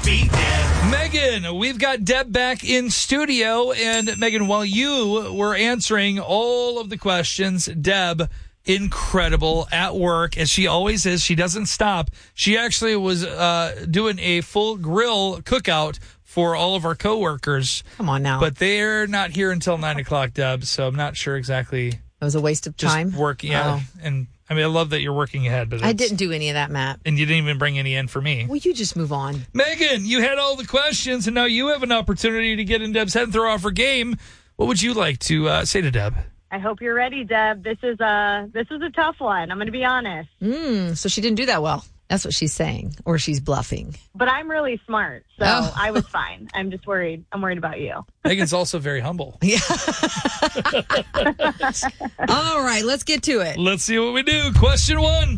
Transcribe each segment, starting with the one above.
beat Deb. Megan, we've got Deb back in studio. And Megan, while you were answering all of the questions, Deb, incredible at work, as she always is. She doesn't stop. She actually was doing a full grill cookout for all of our coworkers. Come on now. But they're not here until 9 o'clock, Deb, so I'm not sure exactly. It was a waste of time. Just work, yeah. Oh. And I mean, I love that you're working ahead, but I didn't do any of that, Matt. And you didn't even bring any in for me. Will you just move on? Megan, you had all the questions, and now you have an opportunity to get in Deb's head and throw off her game. What would you like to say to Deb? I hope you're ready, Deb. This is a tough one. I'm going to be honest. So she didn't do that well. That's what she's saying, or she's bluffing. But I'm really smart, so I was fine. I'm just worried. I'm worried about you. Megan's also very humble. Yeah. All right, let's get to it. Let's see what we do. Question 1.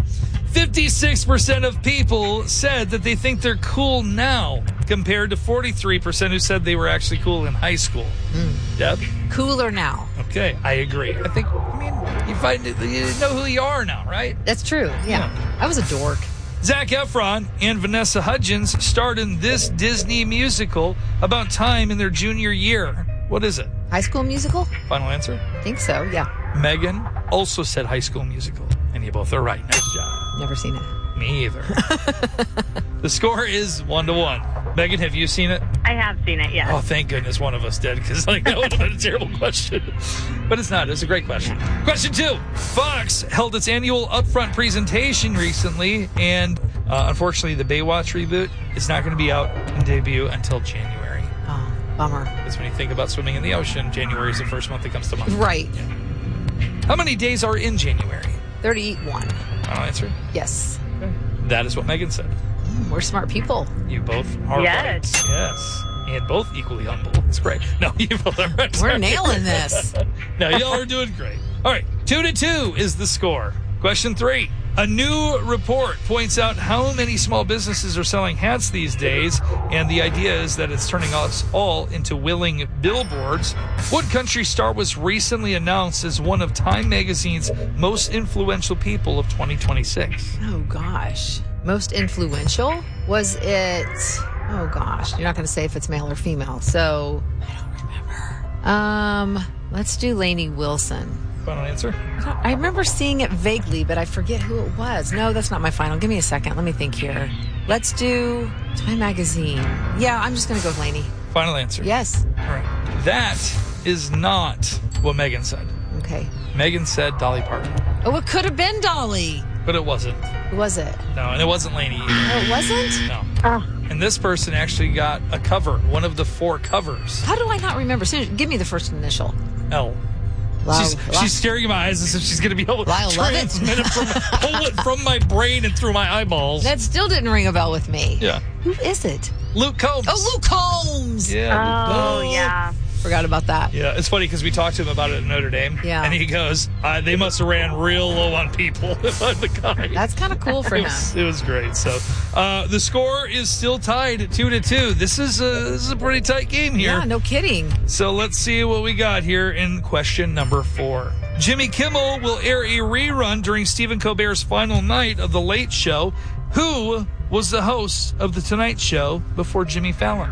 56% of people said that they think they're cool now, compared to 43% who said they were actually cool in high school. Deb? Cooler now. Okay, I agree. I mean, you know who you are now, right? That's true. Yeah. I was a dork. Zac Efron and Vanessa Hudgens starred in this Disney musical about time in their junior year. What is it? High School Musical? Final answer? I think so, yeah. Megan also said High School Musical, and you both are right. Nice job. Never seen it. Me either. The score is 1-1. Megan, have you seen it? I have seen it, yes. Oh, thank goodness one of us did, because that would have been a terrible question. But it's not. It's a great question. Question 2. Fox held its annual Upfront presentation recently, and unfortunately, the Baywatch reboot is not going to be out and debut until January. Oh, bummer. Because when you think about swimming in the ocean, January is the first month that comes to mind. Right. Yeah. How many days are in January? 31. Final answer? Yes. Okay. That is what Megan said. We're smart people. You both are right. Yes. And both equally humble. It's great. No, you both are right. We're nailing this. No, y'all are doing great. All right, 2-2 is the score. Question 3. A new report points out how many small businesses are selling hats these days, and the idea is that it's turning us all into willing billboards. What country star was recently announced as one of Time Magazine's most influential people of 2026? Oh, gosh. Most influential? Was it... Oh, gosh. You're not going to say if it's male or female, so I don't remember. Let's do Lainey Wilson. Final answer? I remember seeing it vaguely, but I forget who it was. No, that's not my final. Give me a second. Let me think here. Let's do Time Magazine. Yeah, I'm just going to go with Lainey. Final answer? Yes. All right. That is not what Megan said. Okay. Megan said Dolly Parton. Oh, it could have been Dolly. But it wasn't. Who was it? No, and it wasn't Lainey either. Oh, it wasn't? No. Oh. And this person actually got a cover, one of the 4 covers. How do I not remember? Give me the first initial. L. She's staring in my eyes as if she's going to be able to transmit it pull it from my brain and through my eyeballs. That still didn't ring a bell with me. Yeah. Who is it? Luke Combs. Oh, Luke Combs. Yeah. Oh, yeah. Forgot about that. Yeah, it's funny because we talked to him about it at Notre Dame. Yeah. And he goes, they must have ran real low on people if I'm the guy. That's kind of cool for him. It was great. So the score is still tied at 2-2. This is a pretty tight game here. Yeah, no kidding. So let's see what we got here in question number 4. Jimmy Kimmel will air a rerun during Stephen Colbert's final night of The Late Show. Who was the host of The Tonight Show before Jimmy Fallon?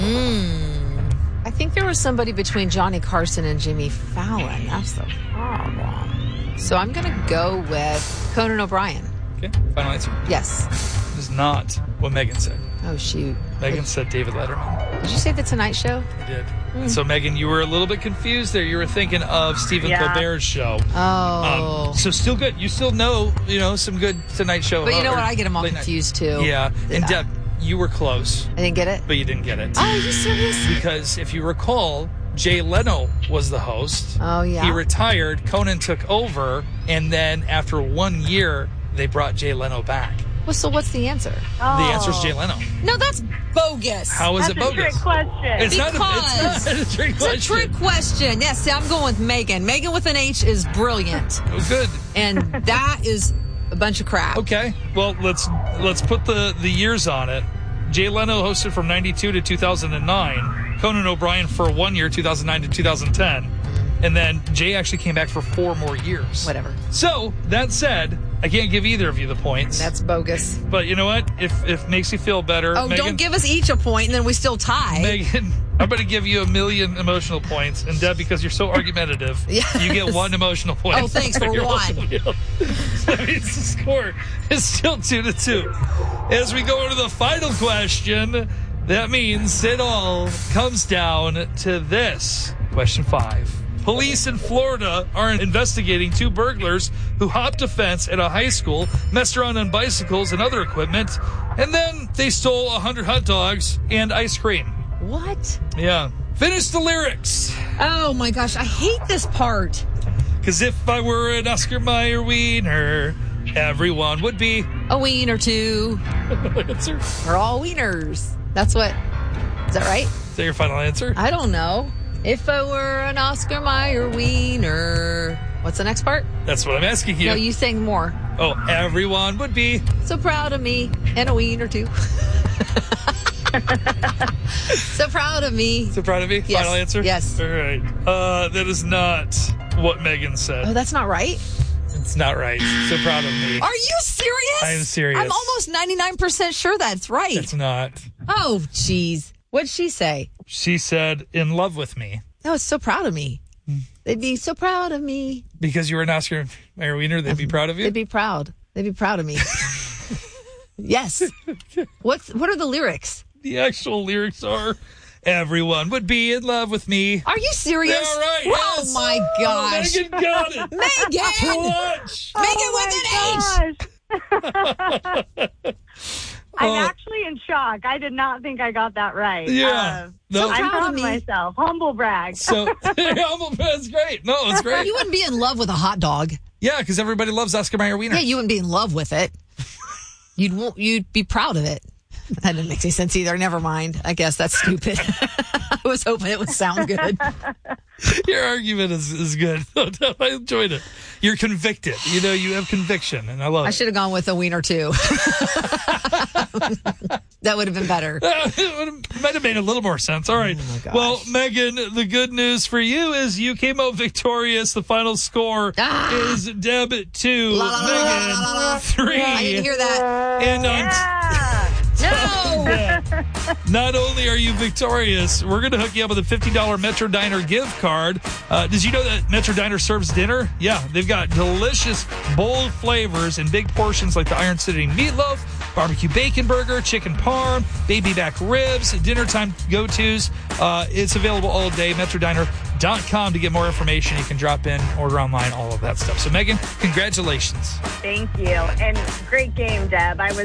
I think there was somebody between Johnny Carson and Jimmy Fallon. That's the problem. So I'm going to go with Conan O'Brien. Okay, final answer? Yes. It is not what Megan said. Oh, shoot. Megan said David Letterman. Did you say The Tonight Show? I did. And so, Megan, you were a little bit confused there. You were thinking of Stephen Colbert's show. Oh. So still good. You still know, some good Tonight Show. But you know what? I get them all confused, too. Yeah. And Deb, you were close. I didn't get it? But you didn't get it. Oh, are you serious? Because if you recall, Jay Leno was the host. Oh, yeah. He retired. Conan took over. And then after 1 year, they brought Jay Leno back. Well, so what's the answer? Oh. The answer is Jay Leno. No, that's bogus. How is it bogus? That's a trick question. It's not a trick question. It's a trick question. Yes, see, I'm going with Megan. Megan with an H is brilliant. Oh, good. And that is a bunch of crap. Okay. Well, let's put the years on it. Jay Leno hosted from 92 to 2009. Conan O'Brien for 1 year, 2009 to 2010. And then Jay actually came back for 4 more years. Whatever. So, that said, I can't give either of you the points. That's bogus. But you know what? If it makes you feel better, Oh, Megan, don't give us each a point, and then we still tie. Megan, I'm going to give you 1,000,000 emotional points. And Deb, because you're so argumentative, Yes. you get 1 emotional point. Oh, thanks for You're one. welcome. That means the score is still 2-2. As we go into the final question, that means it all comes down to this. Question 5. Police in Florida are investigating 2 burglars who hopped a fence at a high school, messed around on bicycles and other equipment, and then they stole 100 hot dogs and ice cream. What? Yeah. Finish the lyrics. Oh, my gosh. I hate this part. Because if I were an Oscar Mayer wiener, everyone would be. A ween or two. Answer. We're all wieners. That's what. Is that right? Is that your final answer? I don't know. If I were an Oscar Mayer wiener. What's the next part? That's what I'm asking you. No, you sang more. Oh, everyone would be. So proud of me. And a ween or two. So proud of me. So proud of me? Yes. Final answer? Yes. All right. That is not what Megan said. Oh, that's not right? It's not right. So proud of me. Are you serious? I am serious. I'm almost 99% sure that's right. It's not. Oh, jeez. What'd she say? She said, in love with me. No, it's so proud of me. They'd be so proud of me. Because you were an Oscar Mayer wiener, they'd be proud of you? They'd be proud. They'd be proud of me. Yes. What are the lyrics? The actual lyrics are, everyone would be in love with me. Are you serious? Yeah, right. Oh, Yes. my gosh. Megan got it. Megan! Clutch. Megan with an H! I'm actually in shock. I did not think I got that right. Yeah. No. I'm proud proud of of me. myself. Humble brag. So, that's great. No, it's great. You wouldn't be in love with a hot dog. Yeah, because everybody loves Oscar Mayer wiener. Yeah, you wouldn't be in love with it. You'd be proud of it. That didn't make any sense either. Never mind. I guess that's stupid. I was hoping it would sound good. Your argument is good. I enjoyed it. You're convicted. You know, you have conviction, and I love I it. should have gone with a wiener too. That would have been better. It might have made a little more sense. All right. Oh my gosh. Well, Megan, the good news for you is you came out victorious. The final score is Deb 2, La, la, la, Megan la, la, la. 3. I didn't hear that. And on No! that, not only are you victorious, we're going to hook you up with a $50 Metro Diner gift card. Did you know that Metro Diner serves dinner? Yeah, they've got delicious, bold flavors in big portions like the Iron City meatloaf, barbecue bacon burger, chicken parm, baby back ribs, dinner time go-tos. It's available all day. MetroDiner.com to get more information. You can drop in, order online, all of that stuff. So, Megan, congratulations. Thank you. And great game, Deb. I was